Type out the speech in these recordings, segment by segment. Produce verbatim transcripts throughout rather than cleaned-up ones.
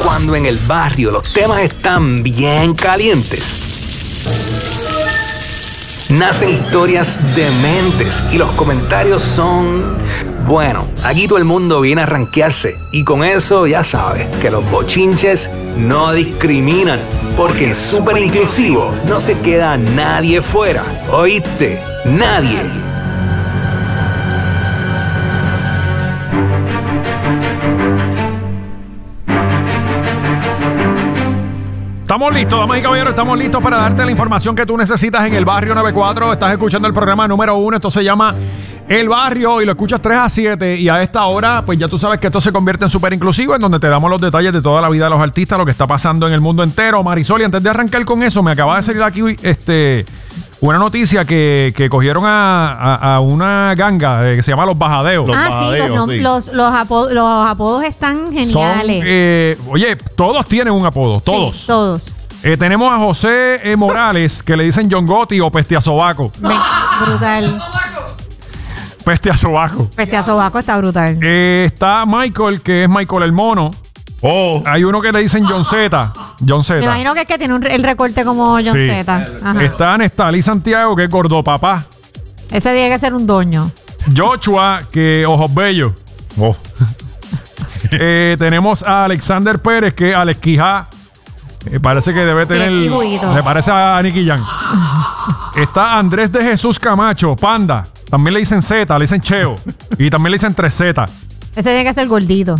Cuando en el barrio los temas están bien calientes, nacen historias dementes y los comentarios son... Bueno, aquí todo el mundo viene a rankearse y con eso ya sabes que los bochinches no discriminan, porque en Súper Inclusivo no se queda nadie fuera. ¿Oíste? Nadie. Estamos listos, damas y caballeros, estamos listos para darte la información que tú necesitas en el Barrio noventa y cuatro. Estás escuchando el programa número uno, esto se llama El Barrio y lo escuchas tres a siete, y a esta hora pues ya tú sabes que esto se convierte en Súper Inclusivo, en donde te damos los detalles de toda la vida de los artistas, lo que está pasando en el mundo entero. Marisol, y antes de arrancar con eso, me acaba de salir aquí este, una noticia que, que cogieron a, a, a una ganga eh, que se llama Los Bajadeos. Ah, los sí, bajadeos, los, sí. los, los, apodos, los apodos están geniales. Son, eh, oye, todos tienen un apodo, todos. Sí, todos. Eh, tenemos a José eh, Morales, que le dicen John Gotti o Peste a Sobaco. Me, brutal. Peste a Sobaco. Peste a Sobaco está brutal. Eh, está Michael, que es Michael el Mono. Oh. Hay uno que le dicen John Z. John Z. Me imagino que es que tiene un, el recorte como John Sí. Z. Ajá. Está Nestalí Santiago, que es Gordo Papá. Ese tiene que ser un doño. Joshua, que Ojos Bellos. Oh. Eh, tenemos a Alexander Pérez, que es Alex Quijá. Eh, parece que debe tener... y juguito. Le parece a Nicky Jam. Está Andrés de Jesús Camacho, Panda. También le dicen Z, le dicen Cheo. Y también le dicen tres Z. Ese tiene que ser gordito.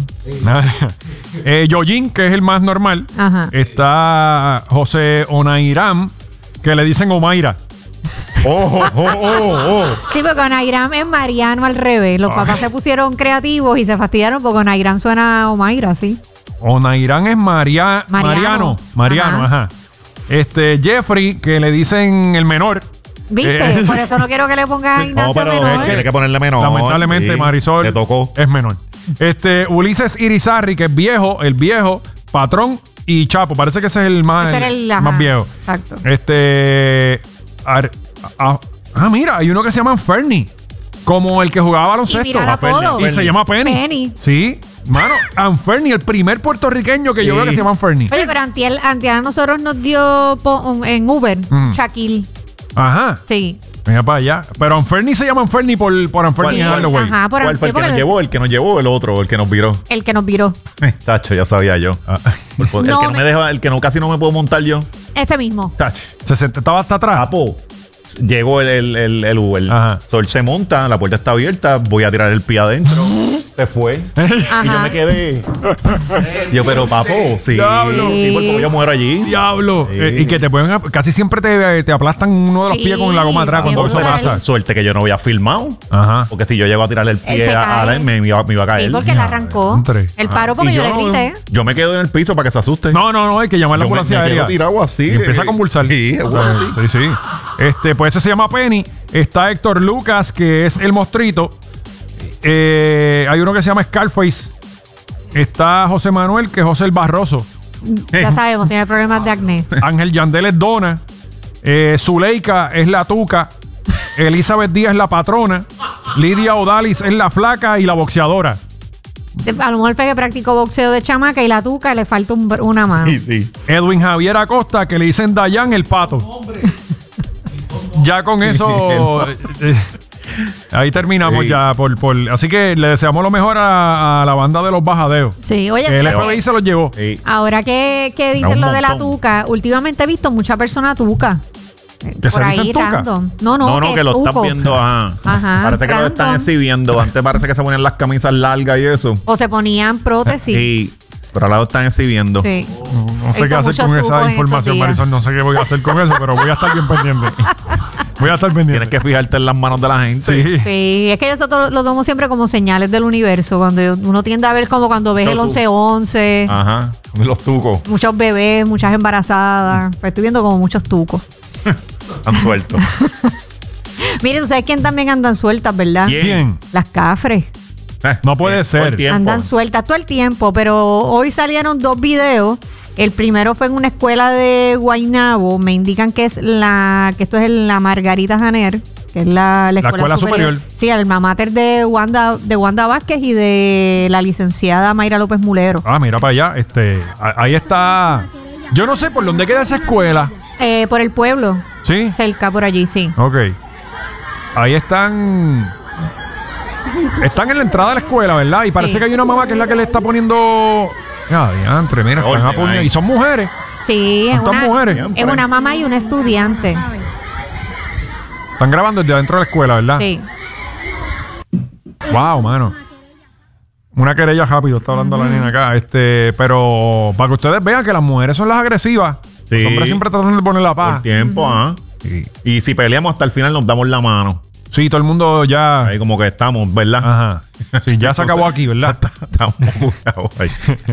eh, Yoyin, que es el más normal. Ajá. Está José Onairam, que le dicen Omaira. Oh, oh, oh, oh, oh. Sí, porque Onairam es Mariano al revés. Los papás se pusieron creativos y se fastidiaron porque Onairam suena a Omaira, sí. Onairam es Maria, Mariano. Mariano. Mariano, ajá. Ajá. Este, Jeffrey, que le dicen el menor. ¿Viste? Eh, Por eso no quiero que le pongas No, Ignacio pero menor. es que tiene que ponerle menor. Lamentablemente, Sí, Marisol le tocó. es menor. Este, Ulises Irizarry, que es viejo, el viejo, Patrón y Chapo. Parece que ese es el más, Ese era el, el más ajá, viejo. Exacto. Este. ar- ah, ah, mira, hay uno que se llama Fernie. Como el que jugaba baloncesto. Y mira el apodo. Y se llama Penny. Penny. Sí. Mano, Anferni, el primer puertorriqueño que yo Sí. veo que se llama Anferni. Oye, pero antier, antier a nosotros nos dio po- en Uber Mm. Shaquille. Ajá. Sí. Mira para allá. Pero Anferni se llama Anferni por, por Anferni Sí, Hardaway. ajá, por ¿Cuál fue sí, el que porque nos les- llevó? ¿El que nos llevó o el otro? ¿El que nos viró? el que nos viró. Eh, Tacho, ya sabía yo. Ah, Por favor, No el que no me- me deja, el que no, casi no me puedo montar yo. Ese mismo. Tacho. se sent- estaba hasta atrás. Papo, llegó el, el, el, el Uber. Ajá. Sol se monta, la puerta está abierta, voy a tirar el pie adentro. Se fue. Y yo me quedé. Yo, pero papo, sí. Diablo. Sí, porque yo muero allí. Diablo. Sí. Eh, y que te pueden ap- casi siempre te, te aplastan uno de los Sí, pies con la goma atrás cuando me eso gusta pasa. el- Suerte que yo no había filmado. Ajá. Porque si yo llego a tirar el Él pie se a, a cae. la- me, me iba, me iba a caer. Sí, porque la arrancó. Entre. El paro porque Y yo, le no- grité. Yo me quedo en el piso para que se asuste. No, no, no, hay que llamar a la Yo me, ambulancia me quedo aérea. tirado así. Y empieza a convulsar. Sí, es bueno, Ah, sí. sí, sí. Este, pues ese se llama Penny. Está Héctor Lucas, que es el mostrito. Eh, hay uno que se llama Scarface. Está José Manuel, que es José el Barroso. Ya sabemos, tiene problemas de acné. Ángel Yandel es Dona. Eh, Zuleika es la Tuca. Elizabeth Díaz es la patrona. Lidia Odalis es la flaca y la boxeadora. A lo mejor fue que practicó boxeo de chamaca y la tuca le falta un br- una mano. Sí, sí. Edwin Javier Acosta, que le dicen Dayan el pato. Ya con eso. eh, eh, ahí terminamos Sí. ya. Por, por, así que le deseamos lo mejor a, a la banda de los bajadeos. Sí, oye, El pero- F B I se los llevó. Sí. ahora que, que un dicen lo de la montón. tuca, últimamente he visto mucha persona tuca. Que se Por dicen ahí tuca. random. No, no, No, no, que, lo tuco. están viendo. Ajá. Ajá, Parece que lo están random. exhibiendo. Antes parece que se ponían las camisas largas y eso. O se ponían prótesis. Sí. Pero ahora lo están exhibiendo. Sí. No sé He qué visto hacer muchos con trucos esa en información, estos días. Marisol. No sé qué voy a hacer con eso, pero voy a estar bien pendiente. Voy a estar pendiente. Tienes que fijarte en las manos de la gente. Sí. Sí, es que yo eso to- lo tomo siempre como señales del universo. Cuando uno tiende a ver como cuando ves Yo el tú. once once, Ajá. Los tucos. muchos bebés, muchas embarazadas. Pues estoy viendo como muchos tucos. Han suelto. Miren, ¿tú sabes quién también andan sueltas, verdad? ¿Quién? ¿Quién? Las cafres. Eh, No puede ser. todo el tiempo. Andan sueltas todo el tiempo, pero hoy salieron dos videos. El primero fue en una escuela de Guaynabo. Me indican que es la, que esto es en la Margarita Janer, que es la, la, La escuela, escuela superior. superior. Sí, el alma mater de Wanda, de Wanda Vázquez y de la licenciada Mayra López Mulero. Ah, mira para allá. Este, a- ahí está. Yo no sé por dónde queda esa escuela. Eh, por el pueblo, ¿Sí? cerca por allí, sí. Ok. Ahí están. Están en la entrada de la escuela, ¿verdad? Y parece Sí. que hay una mamá que es la que le está poniendo. Ah, diantre, mira, están Orden a puño- ahí. Y son mujeres. Sí, es ¿Cuántas una, mujeres? es una mamá y una estudiante. Están grabando desde adentro de la escuela, ¿verdad? Sí. Wow, mano. Una querella rápido, está hablando la nena acá. Este, pero para que ustedes vean que las mujeres son las agresivas. Sí. Los hombres siempre tratan de poner la Por paz. tiempo, ¿ah? Sí. Y si peleamos hasta el final nos damos la mano. Sí, todo el mundo ya. Ahí como que estamos, ¿verdad? Ajá. Sí, ya se acabó aquí, ¿verdad? Estamos jugados ahí.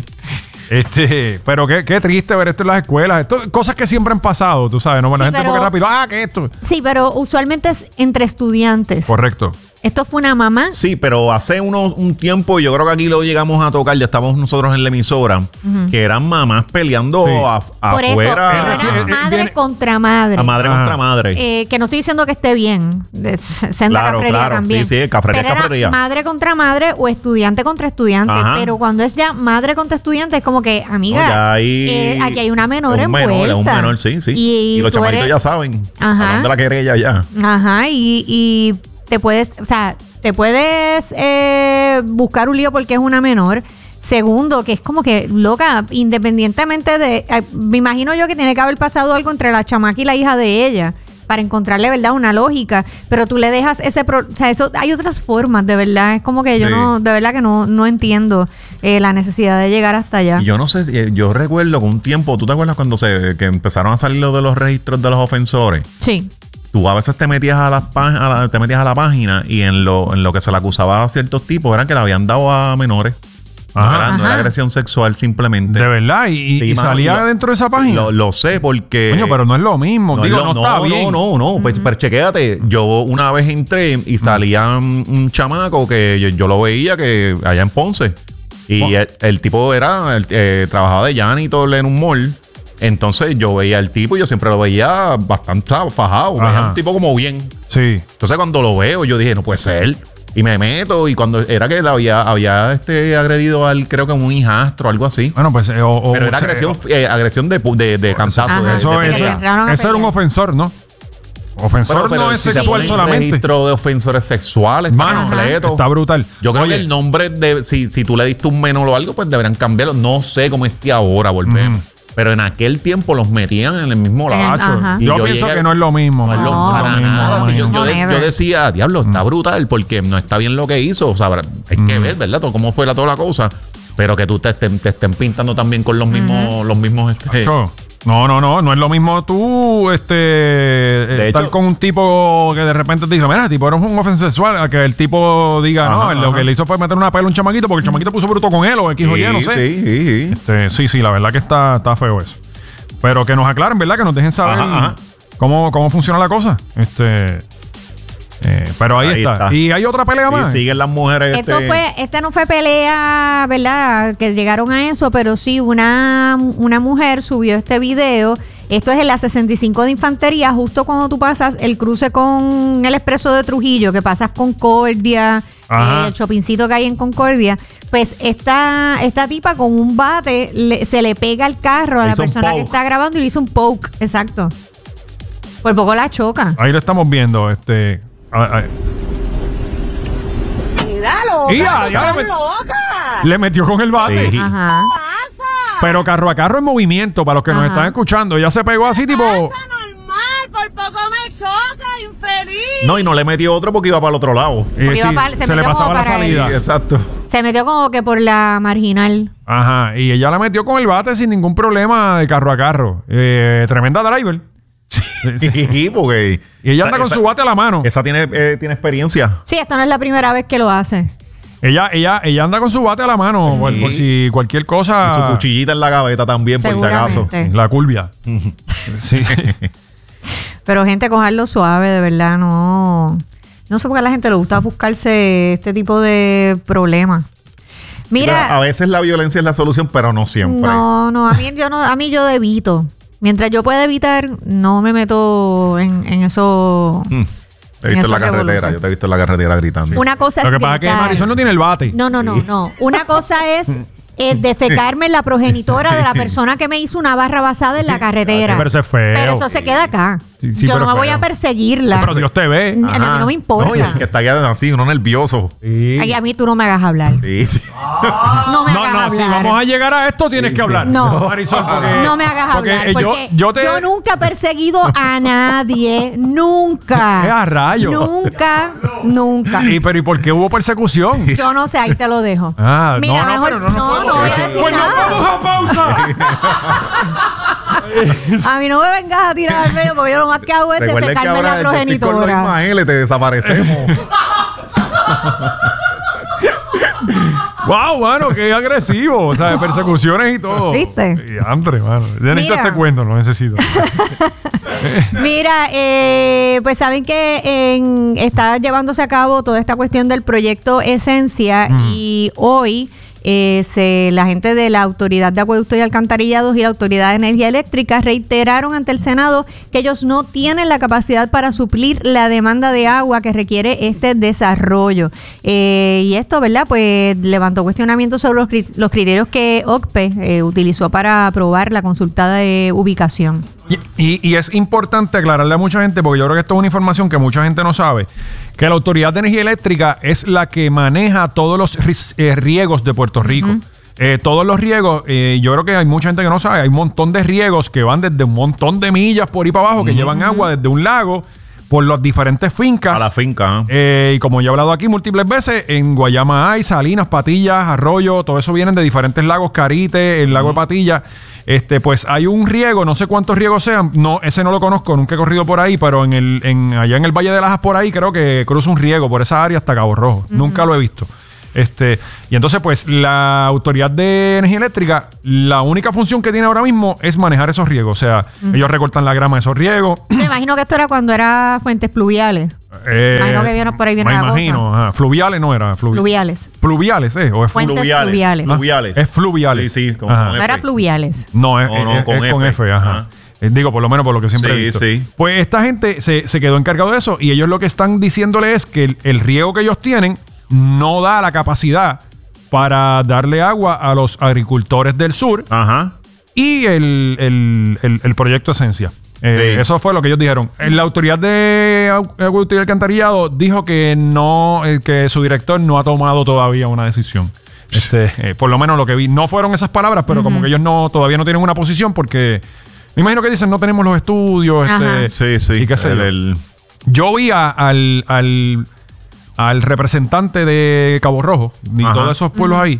Este, pero qué, qué triste ver esto en las escuelas. Esto, cosas que siempre han pasado, tú sabes, ¿no? Bueno, Sí, la gente pero- porque rápido, ah, que esto. Sí, pero usualmente es entre estudiantes. Correcto. Esto fue una mamá. Sí, pero hace uno, un tiempo, yo creo que aquí lo llegamos a tocar, ya estábamos nosotros en la emisora, que eran mamás peleando Sí. a- Por eso, afuera. pero sí, era eh, madre viene- contra madre. A madre Ajá. contra madre. Eh, que no estoy diciendo que esté bien. De- Senda Claro, cafrería claro. también. Sí, sí, cafrería Pero es era cafrería. madre contra madre o estudiante contra estudiante. Ajá. Pero cuando es ya madre contra estudiante, es como que, amiga, No, ya ahí- eh, aquí hay una menor un menor, envuelta. un menor, sí, sí. Y, Y, los tú chamanitos eres- ya saben. Ajá. Hablando de la querella ya. Ajá, y, y te puedes, o sea, te puedes eh, buscar un lío porque es una menor. Segundo, que es como que, loca, independientemente de... eh, me imagino yo que tiene que haber pasado algo entre la chamaca y la hija de ella para encontrarle, ¿verdad? Una lógica. Pero tú le dejas ese... Pro, o sea, eso hay otras formas, de verdad. Es como que yo Sí. no... De verdad que no, no entiendo eh, la necesidad de llegar hasta allá. Y yo no sé, si- eh, yo recuerdo que un tiempo, ¿tú te acuerdas cuando se que empezaron a salir lo de los registros de los ofensores? Sí. Tú a veces te metías a, las pá- a la, te metías a la página y en lo, en lo que se le acusaba a ciertos tipos eran que le habían dado a menores. No Ajá. era, no era Ajá. agresión sexual simplemente. De verdad. Y, Sí, y mano, salía yo- dentro de esa sí, página. Lo, lo sé porque... Coño, pero no es lo mismo. No, Digo, es no, lo- está no, bien. No, no, no. Pues, pero chequéate. Yo una vez entré y salía un, un chamaco que yo, yo lo veía que allá en Ponce. Y Wow. el, el tipo era, el, eh, trabajaba de janitor en un mall. Entonces yo veía al tipo y yo siempre lo veía bastante ¿sabes? Fajado. Veía Ajá. un tipo como bien. Sí. Entonces cuando lo veo, yo dije, no puede ser. Y me meto. Y cuando era que él había, había este, agredido al, creo que un hijastro o algo así. Bueno, pues. eh, o- o- Pero era o sea, agresión, eh, agresión de, pu- de, de cantazo. Ajá. de- Eso de es. que le pelea. entraron a Ese era un pelear. ofensor, ¿no? Ofensor Bueno, pero no es si se sexual pone solamente. registro de ofensores sexuales Mano, completo. está brutal. Yo creo Oye, que el nombre de si, si tú le diste un menor o algo, pues deberían cambiarlo. No sé cómo esté ahora, volvemos. Ujú. Pero en aquel tiempo los metían en el mismo En el- lacho. ajá. Y Yo, pienso llegué- que no es lo mismo. no es lo- No, para lo mismo, nada. no Sí, es yo, lo mismo. yo de- Never. yo decía, diablo, está brutal porque no está bien lo que hizo. O sea, hay que ver, ¿verdad? Todo cómo fue la, toda la cosa. Pero que tú te estén, te estén pintando también con los mismos, los mismos este, Acho, No, no, no, no es lo mismo tú este, estar hecho- con un tipo que de repente te dice, mira, tipo, eres un ofensor sexual, a que el tipo diga, Ajá, no, lo ajá. que le hizo fue meter una pela a un chamaquito porque el chamaquito puso bruto con él o X o Y, no sí, sé. sí, sí, sí. Este, sí, sí, la verdad que está, está feo eso. Pero que nos aclaren, ¿verdad? Que nos dejen saber Ajá, ajá. Cómo, cómo funciona la cosa. Este, eh, pero ahí, Ahí está. está. Y hay otra pelea Y más. siguen las mujeres. Esto este, fue, esta no fue pelea, ¿verdad? Que llegaron a eso, pero sí una, una mujer subió este video. Esto es en la sesenta y cinco de Infantería, justo cuando tú pasas el cruce con el Expreso de Trujillo, que pasas Concordia, Ajá. eh, el shoppingcito que hay en Concordia. Pues esta, esta tipa con un bate le- se le pega al carro a Le la hizo un persona que poke. está grabando y le hizo un poke, exacto. Por poco la choca. Ahí lo estamos viendo. Este, a- a- Míralo, Y ya, ya le, met- le metió con el bate. Sí. Ajá. Pero carro a carro en movimiento, para los que nos Ajá. están escuchando. Ella se pegó así, tipo. normal, por poco me choca, infeliz. No, y no le metió otro porque iba para el otro lado. eh, Porque iba sí, pa- se se, le metió pasaba como la para salida. Sí, exacto. Se metió como que por la marginal. Ajá. Y ella la metió con el bate sin ningún problema de carro a carro. Eh, tremenda driver. Sí, porque. Y ella anda con esa- su bate a la mano. Esa tiene, eh, tiene experiencia. Sí, esto no es la primera vez que lo hace. Ella, ella, ella anda con su bate a la mano. Por, por si cualquier cosa. Y su cuchillita en la gaveta también, por si acaso. Seguramente. Sí, la curvia. Sí. Pero gente, cogerlo suave, de verdad, no. No sé por qué a la gente le gusta buscarse este tipo de problemas. Mira, A veces la violencia es la solución, pero no siempre. no, no, a mí yo no, a mí yo evito. Mientras yo pueda evitar, no me meto en, en eso. Mm. Te he visto en la Eso carretera, revolución. yo te he visto en la carretera gritando. Una cosa Lo es que pasa es que gritar. Marisol no tiene el bate. No, no, no, no. Una cosa es eh, defecarme en la progenitora de la persona que me hizo una barra basada en la carretera. Pero eso es feo. Pero eso se queda acá. Sí, sí, Yo pero no me voy feo. a perseguirla. Pero Dios te ve. A mí no me importa. No, y el que está allá así, uno nervioso. Sí. Ay, a mí tú no me hagas hablar. Sí, sí. No me No, hagas no, hablar. si vamos a llegar a esto, tienes que hablar. No. Marisol, porque, No me hagas porque, hablar. eh, Porque yo, yo te. yo nunca he perseguido a nadie. Nunca. Es a rayos. Nunca, nunca. Y, pero ¿y por qué hubo persecución? Yo no sé, ahí te lo dejo. Ah, Mira, no, no, mejor, pero no, no, no, puedo. no voy a decir Pues nos nada. vamos a pausa. A mí no me vengas a tirar al medio porque yo lo más que hago es Recuerden que defecarme en ahora la el estoy con los progenitora. Ismaeles, te desaparecemos. Wow, mano, qué agresivo. O sea, persecuciones y todo. ¿Viste? Y Andre, mano. Ya necesito Mira. este cuento, lo necesito. Mira, eh, pues saben que en- está llevándose a cabo toda esta cuestión del proyecto Esencia y hoy eh, se, la gente de la Autoridad de Acueductos y Alcantarillados y la Autoridad de Energía Eléctrica reiteraron ante el Senado que ellos no tienen la capacidad para suplir la demanda de agua que requiere este desarrollo. Eh, y esto, ¿verdad? Pues levantó cuestionamientos sobre los, cri- los criterios que O C P E eh, utilizó para aprobar la consulta de ubicación. Y, y- y es importante aclararle a mucha gente, porque yo creo que esto es una información que mucha gente no sabe, que la Autoridad de Energía Eléctrica es la que maneja todos los ris- eh, riegos de Puerto Rico. Eh, todos los riegos, eh, yo creo que hay mucha gente que no sabe, hay un montón de riegos que van desde un montón de millas por ahí para abajo, que llevan agua desde un lago por las diferentes fincas. A la finca. ¿eh? Eh, y como ya he hablado aquí múltiples veces, en Guayama hay Salinas, Patillas, Arroyo, todo eso vienen de diferentes lagos, Carite, el lago de Patillas. Este, pues hay un riego, no sé cuántos riegos sean, no, ese no lo conozco, nunca he corrido por ahí, pero en el, en, allá en el Valle de Lajas por ahí creo que cruza un riego por esa área hasta Cabo Rojo. Nunca lo he visto. Este, y entonces, pues, la Autoridad de Energía Eléctrica, la única función que tiene ahora mismo es manejar esos riegos. O sea, ellos recortan la grama de esos riegos. Me imagino que esto era cuando era fuentes pluviales. Eh, Imagino que viene por ahí viene me la imagino, cosa. ajá. Fluviales no era. fluvi- Pluviales. Pluviales, ¿eh? ¿O es Fuentes fluviales? fluviales. Ah, Fluviales. Es fluviales. Sí, sí, con- Ajá. con No era F. pluviales. No, es, No, no, es- con es con F. F, ajá. Ajá. Eh, Digo, por lo menos por lo que siempre Sí, he visto. sí. Pues esta gente se, se quedó encargado de eso y ellos lo que están diciéndole es que el, el riego que ellos tienen no da la capacidad para darle agua a los agricultores del sur Ajá. y el, el- el- el proyecto Esencia. Eh, Sí. Eso fue lo que ellos dijeron. Eh, La autoridad de Agu- Acueducto y Alcantarillado dijo que no, eh, que su director no ha tomado todavía una decisión. Este, eh, por lo menos lo que vi, no fueron esas palabras, pero como que ellos no todavía no tienen una posición porque me imagino que dicen no tenemos los estudios. Ajá. Este, Sí, sí. y qué sé El- yo. el- Yo vi a- al, al, al representante de Cabo Rojo y Ajá. todos esos pueblos ahí.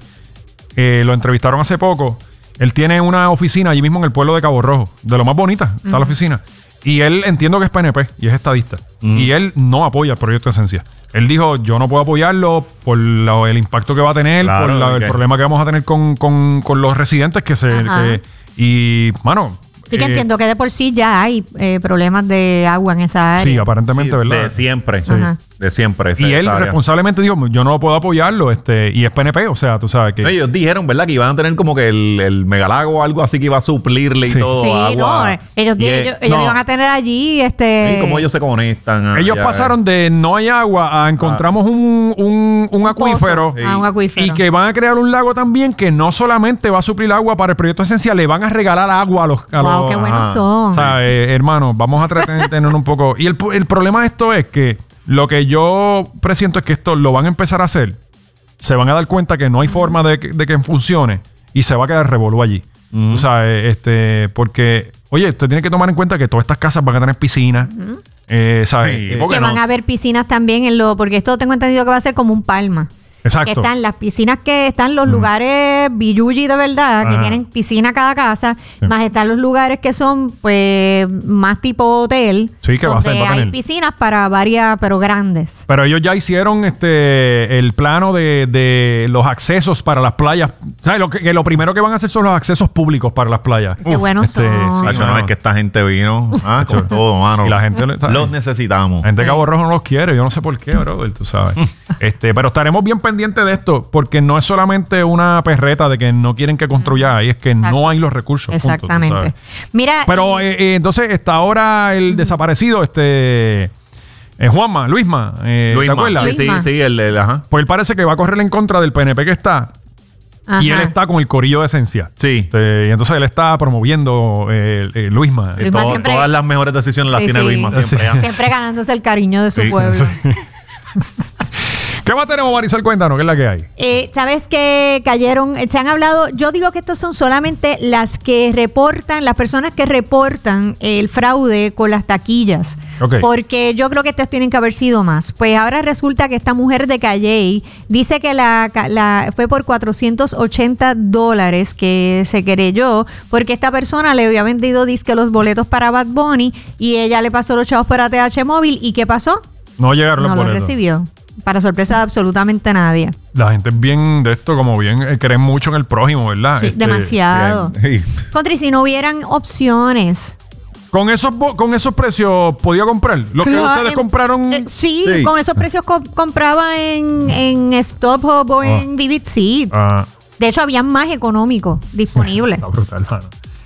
eh, lo entrevistaron hace poco. Él tiene una oficina allí mismo en el pueblo de Cabo Rojo. De lo más bonita está la oficina. Y él entiendo que es P N P y es estadista. Y él no apoya el proyecto Esencia. Él dijo, yo no puedo apoyarlo por la- el impacto que va a tener, Claro, por la- el que- problema que vamos a tener con, con- con los residentes que se... Ajá. que- y, mano... Sí que eh, entiendo que de por sí ya hay eh, problemas de agua en esa área. Sí, aparentemente, sí, ¿verdad? de siempre. Ajá. De siempre. esa- Y él esa área. responsablemente dijo, yo no puedo apoyarlo, este, y es P N P, o sea, tú sabes que... No, ellos dijeron, ¿verdad? Que iban a tener como que el, el megalago o algo así que iba a suplirle Sí. y todo. Sí, agua. no, eh, ellos, Y, ellos, eh, ellos no. iban a tener allí este y cómo ellos se conectan. Ellos allá, pasaron de no hay agua a encontramos un, un, un acuífero. pozo. Ah, un acuífero. Y que van a crear un lago también que no solamente va a suplir agua para el proyecto esencial, le van a regalar agua a los... A Wow, los- qué buenos Ajá. son. O sea, eh, hermano, vamos a tratar de tener un poco... Y el, el problema de esto es que lo que yo presiento es que esto lo van a empezar a hacer. Se van a dar cuenta que no hay forma de que, de que funcione y se va a quedar revolú allí. O sea, eh, este, porque, oye, usted tiene que tomar en cuenta que todas estas casas van a tener piscina. eh, ¿sabes? Sí, Eh, porque que no? van a haber piscinas también en lo, porque esto tengo entendido que va a ser como un Palma. Exacto. Que están las piscinas que están los lugares billuji de verdad, que Ajá. tienen piscina cada casa, Sí. más están los lugares que son pues más tipo hotel, Sí, que va a donde ser, va a hay tener. piscinas para varias, pero grandes. Pero ellos ya hicieron este el plano de, de los accesos para las playas. ¿Sabes? Lo que, que lo primero que van a hacer son los accesos públicos para las playas. Qué buenos este, son. sí, Nacho, no, mano. es que esta gente vino ah, con todo, mano. Y la gente le- ¿sabes? los necesitamos. La gente de Cabo Rojo no los quiere, yo no sé por qué, brother, tú sabes. este, pero estaremos bien pendientes de esto, porque no es solamente una perreta de que no quieren que construya ahí, es que no hay los recursos. punto, tú Exactamente. sabes. Mira, Pero y- eh, eh, entonces está ahora el desaparecido, este Eh, Juanma, Luisma, eh, Luisma. ¿te acuerdas? Sí, sí, Luisma. sí, el, el- ajá. Pues él parece que va a correr en contra del P N P que está. Y él Ajá. está con el corillo de esencia. Sí. Eh, y entonces él está promoviendo eh, eh, Luisma. Eh, Luisma todo- siempre- todas las mejores decisiones las Sí, tiene sí. Luisma Sí. siempre. ya. Siempre ganándose el cariño de su Sí. pueblo. ¿Qué más tenemos, Marisol? Cuéntanos, ¿qué es la que hay? Eh, ¿Sabes que cayeron? Se han hablado, yo digo que estos son solamente las que reportan, las personas que reportan el fraude con las taquillas. Ok. Porque yo creo que estos tienen que haber sido más. Pues ahora resulta que esta mujer de Calley dice que la, la fue por cuatrocientos ochenta dólares que se querelló porque esta persona le había vendido disque los boletos para Bad Bunny y ella le pasó los chavos por A T H móvil. ¿Y qué pasó? No llegaron los No los boletos. recibió. Para sorpresa de absolutamente nadie. La gente es bien de esto, como bien, eh, creen mucho en el prójimo, ¿verdad? Sí, Este, demasiado. Bien. Sí. Contra, y si no hubieran opciones. Con esos, bo- con esos precios, ¿podía comprar? Lo que Claro, ustedes em- compraron. Eh, sí, Sí. con esos precios co- compraba en, en Stop Hub o en Vivid Seats. Ah, De hecho, había más económicos disponibles. está brutal, mano.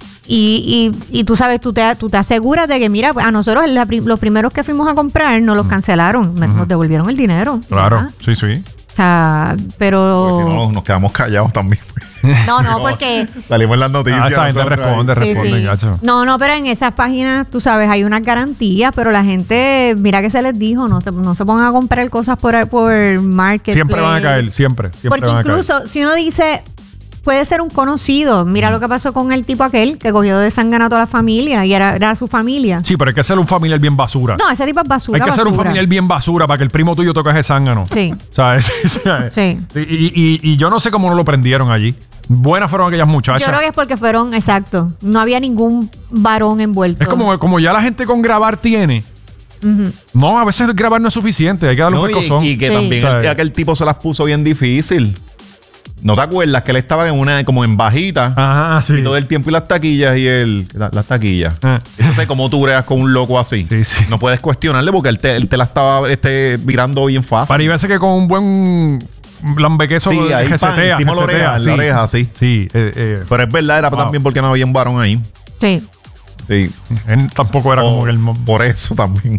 y, y, y tú sabes, tú te, tú te aseguras de que, mira, a nosotros la pri- los primeros que fuimos a comprar nos los cancelaron. Me- Nos devolvieron el dinero. Claro, ¿verdad? sí, sí. O sea, pero... Porque si no, nos quedamos callados también. No, no, porque... Salimos en las noticias. Ah, esa gente nosotros ahí. responde, Sí, responde, sí. gacho. No, no, pero en esas páginas, tú sabes, hay unas garantías, pero la gente, mira que se les dijo, no, se- no se pongan a comprar cosas por, por Marketplace. Siempre van a caer, siempre. siempre Porque van a caer. incluso si uno dice, puede ser un conocido, mira lo que pasó con el tipo aquel que cogió de sangana a toda la familia y era, era su familia. Sí, pero hay que ser un familiar bien basura. No, ese tipo es basura. hay que ser un basura. familiar bien basura para que el primo tuyo toque ese zángano. Sí. O sea, es- o sea, Sí. Y, y- y yo no sé cómo no lo prendieron allí. Buenas fueron aquellas muchachas. Yo creo que es porque fueron, exacto, no había ningún varón envuelto. Es como, como ya la gente con grabar tiene. Ujú. No, a veces grabar no es suficiente. Hay que darle No, un pescozón. y, y que Sí. también ¿Sabes? el, aquel tipo se las puso bien difícil. ¿No te acuerdas que él estaba en una como en bajita? Ajá, sí. Y todo el tiempo y las taquillas y él... la- las taquillas. Ah. Entonces, ¿cómo tú bregas con un loco así? Sí, sí. No puedes cuestionarle porque él te, él te la estaba este, virando bien fácil. Para y veces que con un buen lambequeso Sí, ahí, pan, resetea, encima de la resetea, oreja, en la oreja, sí. Sí, eh, eh, Pero es verdad, era Wow. también porque no había un varón ahí. Sí. Sí. él tampoco era como O- que el... mo- Por eso también.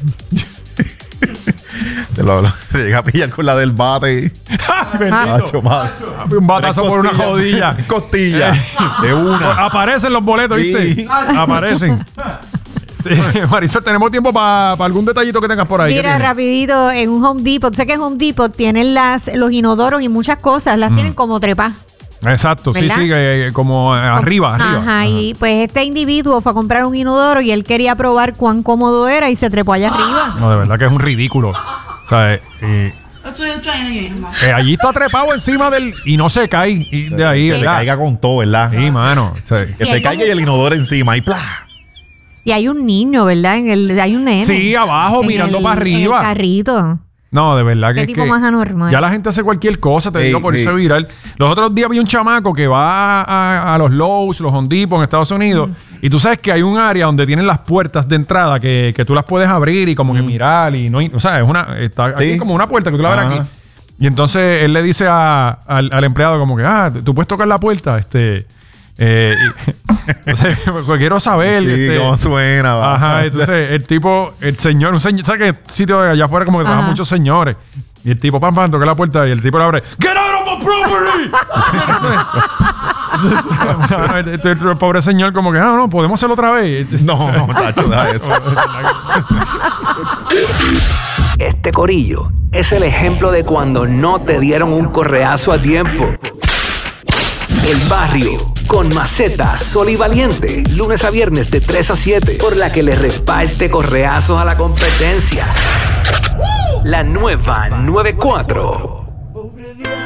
te, lo, lo- te llega a pillar con la del bate. Bendito. Macho, madre. Un batazo Tres por una costillas, jodilla. tres costillas. De una. Aparecen los boletos, ¿viste? Sí. Aparecen. Marisol, tenemos tiempo para algún detallito que tengas por ahí. ¿Qué Mira, tienes? rapidito, en un Home Depot, sé que en Home Depot tienen las, los inodoros y muchas cosas, las tienen como trepas. Exacto, sí, ¿verdad? sí, eh, como eh, arriba, arriba. Ajá, y pues este individuo fue a comprar un inodoro y él quería probar cuán cómodo era y se trepó allá arriba. No, de verdad que es un ridículo. O sea, eh, eh, 要追赚的原因吗？ eh, allí está trepado encima del... Y no se cae y de ahí, Que se ¿verdad? caiga con todo, ¿verdad? Sí, mano. O sea, Que Y se hay caiga como- y el inodoro encima y ¡plá! Y hay un niño, ¿verdad? En el, hay un nene. Sí, abajo, en mirando el- para arriba. En el carrito. no, de verdad que Qué es tipo que más anormal. ya la gente hace cualquier cosa, te Sí, digo, por irse sí. viral. Los otros días vi un chamaco que va a, a los Lowe's, los Home Depot en Estados Unidos, y tú sabes que hay un área donde tienen las puertas de entrada que, que tú las puedes abrir y como que mirar y no, hay- o sea, es una está aquí Sí. como una puerta que tú la ves Ajá. aquí. Y entonces él le dice a- al, al empleado como que, ah, tú puedes tocar la puerta, este, eh, y- entonces, pues, quiero saber, Sí, este, cómo suena. va. ajá, entonces el tipo, el señor, un señor, ¿sabes qué sitio de allá afuera como que trabajan Ajá. muchos señores? Y el tipo, pam, pam, toca la puerta y el tipo le abre, ¡Get out of my property! Entonces, entonces, este- este- el pobre señor como que, no, no, podemos hacerlo otra vez. No, no, Tacho, deja eso. Este corillo es el ejemplo de cuando no te dieron un correazo a tiempo. El Barrio con Maceta, Sol y Valiente, lunes a viernes de tres a siete, por la que le reparte correazos a la competencia. La nueva noventa y cuatro.